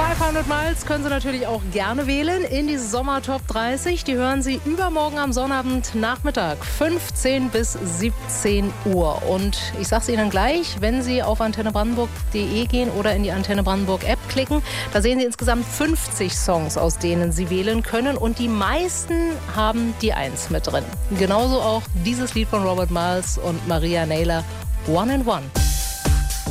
500 Miles können Sie natürlich auch gerne wählen in die Sommer-Top 30. Die hören Sie übermorgen am Sonnabend Nachmittag, 15 bis 17 Uhr. Und ich sage es Ihnen gleich, wenn Sie auf antennebrandenburg.de gehen oder in die Antenne Brandenburg App klicken, da sehen Sie insgesamt 50 Songs, aus denen Sie wählen können. Und die meisten haben die 1 mit drin. Genauso auch dieses Lied von Robert Miles und Maria Naylor, One and One.